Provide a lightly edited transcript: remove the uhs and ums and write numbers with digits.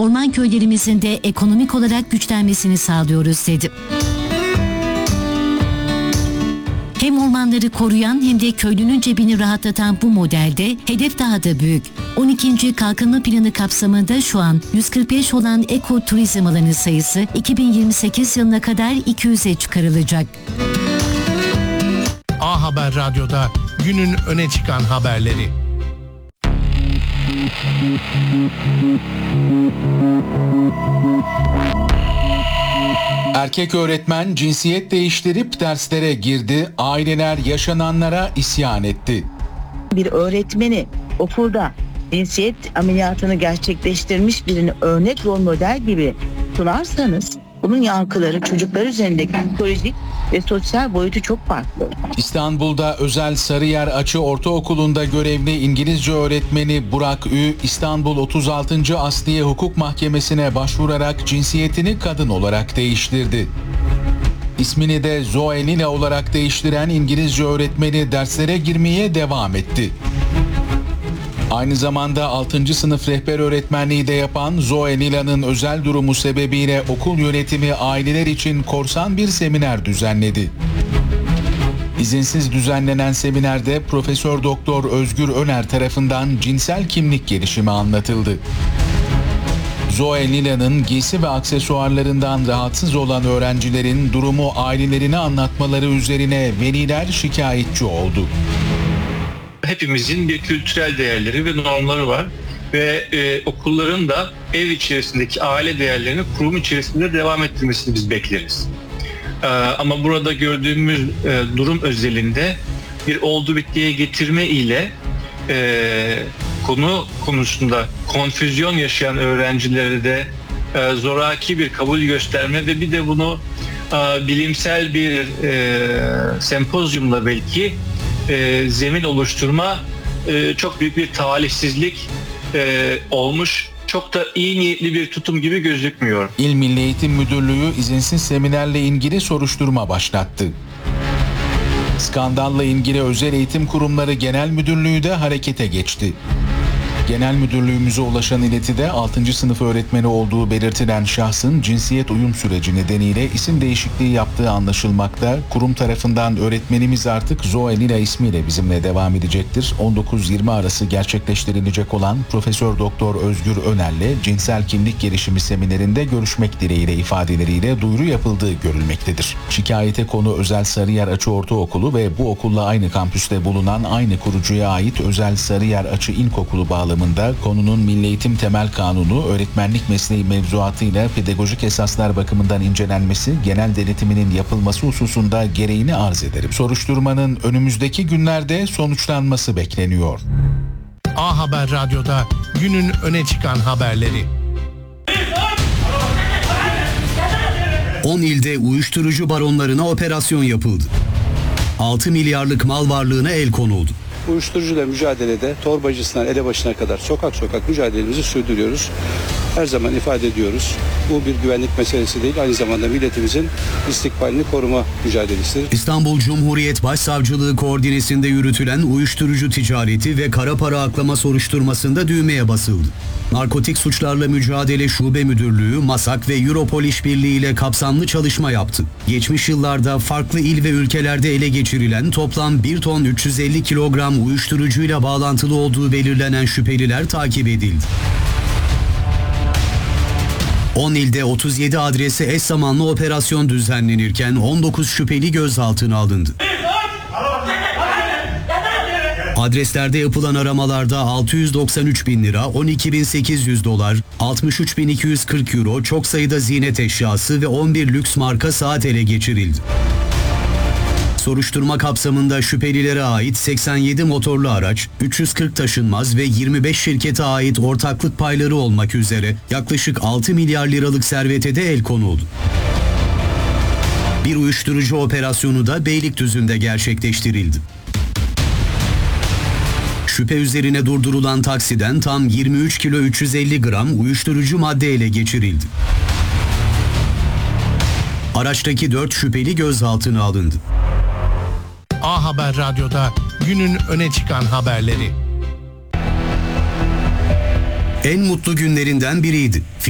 orman köylerimizin de ekonomik olarak güçlenmesini sağlıyoruz dedi. Hem ormanları koruyan hem de köylünün cebini rahatlatan bu modelde hedef daha da büyük. 12. Kalkınma Planı kapsamında şu an 145 olan ekoturizm alanı sayısı 2028 yılına kadar 200'e çıkarılacak. A Haber Radyo'da günün öne çıkan haberleri. Erkek öğretmen cinsiyet değiştirip derslere girdi, aileler yaşananlara isyan etti. Bir öğretmeni okulda cinsiyet ameliyatını gerçekleştirmiş birini örnek rol model gibi sunarsanız bunun yankıları çocuklar üzerindeki psikolojik ve sosyal boyutu çok farklı. İstanbul'da özel Sarıyer Açı Ortaokulu'nda görevli İngilizce öğretmeni Burak Ü, İstanbul 36. Asliye Hukuk Mahkemesi'ne başvurarak cinsiyetini kadın olarak değiştirdi. İsmini de Zoe Lila olarak değiştiren İngilizce öğretmeni derslere girmeye devam etti. Aynı zamanda 6. sınıf rehber öğretmenliği de yapan Zoe Lila'nın özel durumu sebebiyle okul yönetimi aileler için korsan bir seminer düzenledi. İzinsiz düzenlenen seminerde Profesör Doktor Özgür Öner tarafından cinsel kimlik gelişimi anlatıldı. Zoe Lila'nın giysi ve aksesuarlarından rahatsız olan öğrencilerin durumu ailelerine anlatmaları üzerine veliler şikayetçi oldu. Hepimizin bir kültürel değerleri ve normları var ve okulların da ev içerisindeki aile değerlerini kurum içerisinde devam ettirmesini biz bekleriz. Ama burada gördüğümüz durum özelinde bir oldu bittiye getirme ile konu konusunda konfüzyon yaşayan öğrencilere de zoraki bir kabul gösterme ve bir de bunu bilimsel bir sempozyumla belki zemin oluşturma çok büyük bir talihsizlik olmuş. Çok da iyi niyetli bir tutum gibi gözükmüyor. İl Milli Eğitim Müdürlüğü izinsiz seminerle ilgili soruşturma başlattı. Skandalla ilgili Özel Eğitim Kurumları Genel Müdürlüğü de harekete geçti. Genel Müdürlüğümüze ulaşan iletide 6. sınıf öğretmeni olduğu belirtilen şahsın cinsiyet uyum süreci nedeniyle isim değişikliği yaptığı anlaşılmakta. Kurum tarafından öğretmenimiz artık Zoe Lila ismiyle bizimle devam edecektir. 19-20 arası gerçekleştirilecek olan Profesör Doktor Özgür Öner'le cinsel kimlik gelişimi seminerinde görüşmek dileğiyle ifadeleriyle duyuru yapıldığı görülmektedir. Şikayete konu Özel Sarıyer Açı Ortaokulu ve bu okulla aynı kampüste bulunan aynı kurucuya ait Özel Sarıyer Açı İlkokulu bağlamında konunun Milli Eğitim Temel Kanunu, öğretmenlik mesleği mevzuatıyla pedagojik esaslar bakımından incelenmesi, genel denetiminin yapılması hususunda gereğini arz ederim. Soruşturmanın önümüzdeki günlerde sonuçlanması bekleniyor. A Haber Radyo'da günün öne çıkan haberleri. 10 ilde uyuşturucu baronlarına operasyon yapıldı. 6 milyarlık mal varlığına el konuldu. Uyuşturucuyla mücadelede torbacısından elebaşına kadar sokak sokak mücadelemizi sürdürüyoruz. Her zaman ifade ediyoruz. Bu bir güvenlik meselesi değil, aynı zamanda milletimizin istikbalini koruma mücadelesidir. İstanbul Cumhuriyet Başsavcılığı koordinesinde yürütülen uyuşturucu ticareti ve kara para aklama soruşturmasında düğmeye basıldı. Narkotik Suçlarla Mücadele Şube Müdürlüğü, MASAK ve Europol işbirliği ile kapsamlı çalışma yaptı. Geçmiş yıllarda farklı il ve ülkelerde ele geçirilen toplam 1 ton 350 kilogram uyuşturucuyla bağlantılı olduğu belirlenen şüpheliler takip edildi. 10 ilde 37 adrese eş zamanlı operasyon düzenlenirken 19 şüpheli gözaltına alındı. Adreslerde yapılan aramalarda 693 bin lira, 12.800 dolar, 63.240 euro, çok sayıda ziynet eşyası ve 11 lüks marka saat ele geçirildi. Soruşturma kapsamında şüphelilere ait 87 motorlu araç, 340 taşınmaz ve 25 şirkete ait ortaklık payları olmak üzere yaklaşık 6 milyar liralık servete de el konuldu. Bir uyuşturucu operasyonu da Beylikdüzü'nde gerçekleştirildi. Şüphe üzerine durdurulan taksiden tam 23 kilo 350 gram uyuşturucu madde ele geçirildi. Araçtaki 4 şüpheli gözaltına alındı. A Haber Radyo'da günün öne çıkan haberleri. En mutlu günlerinden biriydi.